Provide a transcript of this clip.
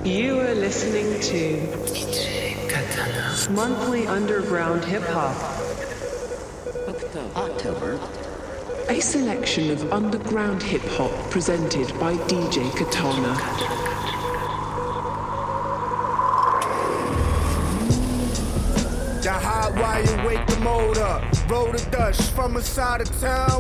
You are listening to DJ Katana. Monthly underground hip hop. October. A selection of underground hip hop presented by DJ Katana. The hot wire, wake the motor. Roll the dust from a side of town